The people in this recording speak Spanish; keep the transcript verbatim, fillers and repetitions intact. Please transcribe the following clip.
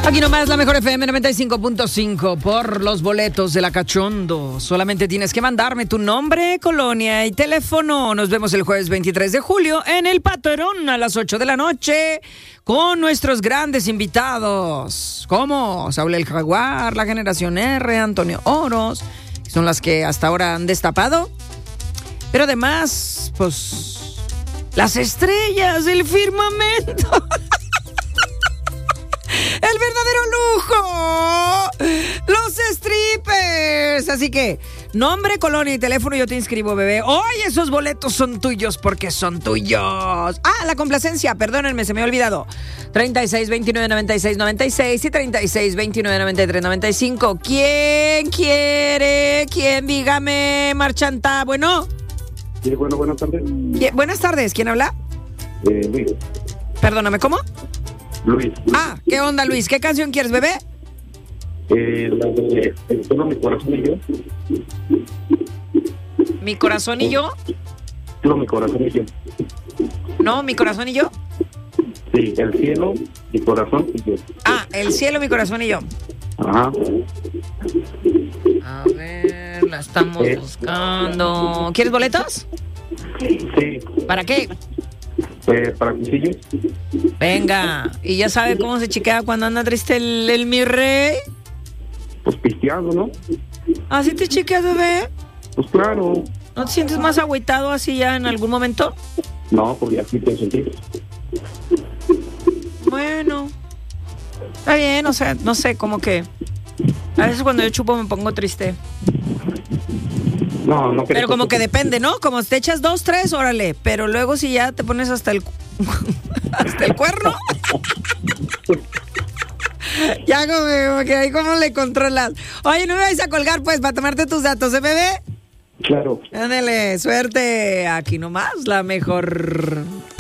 Aquí nomás la mejor F M noventa y cinco punto cinco por los boletos de la Cachondo. Solamente tienes que mandarme tu nombre, colonia y teléfono. Nos vemos el jueves veintitrés de julio en el Paterón a las ocho de la noche con nuestros grandes invitados, como Saúl el Jaguar, la Generación R, Antonio Oros, que son las que hasta ahora han destapado. Pero además, pues, las estrellas del firmamento. ¡El verdadero lujo! ¡Los strippers! Así que, nombre, colonia y teléfono, yo te inscribo, bebé. ¡Hoy esos boletos son tuyos porque son tuyos! Ah, la complacencia, perdónenme, se me ha olvidado. treinta y seis, veintinueve, noventa y seis, noventa y seis y treinta y seis, veintinueve, noventa y tres, noventa y cinco. ¿Quién quiere? ¿Quién? Dígame, marchanta. Bueno. Sí, bueno, buenas tardes. Buenas tardes, ¿quién habla? Eh, Luis. Perdóname, ¿cómo? Luis. Luis. Ah, ¿qué onda, Luis? ¿Qué canción quieres, bebé? Eh, la de eh, Solo mi corazón y yo. ¿Mi corazón y yo? Solo mi corazón y yo. No, ¿mi corazón y yo? Sí, el cielo, mi corazón y yo. Ah, el cielo, mi corazón y yo. Ajá. A ver, la estamos Eh. buscando. ¿Quieres boletos? Sí. ¿Para qué? Eh, para cuchillos. Venga, ¿y ya sabe cómo se chiquea cuando anda triste el, el mi rey? Pues pisteando, ¿no? ¿Así te chiqueas, bebé? Pues claro. ¿No te sientes más agüitado así ya en algún momento? No, porque así te sentí. Bueno, está bien, o sea, no sé, como que a veces cuando yo chupo me pongo triste. No, no creo. Pero como que depende, ¿no? Como te echas dos, tres, órale. Pero luego si ya te pones hasta el cu- hasta el cuerno. Ya como que ahí cómo le controlas. Oye, no me vais a colgar pues para tomarte tus datos, ¿eh, bebé? Claro. Ándale, suerte. Aquí nomás la mejor.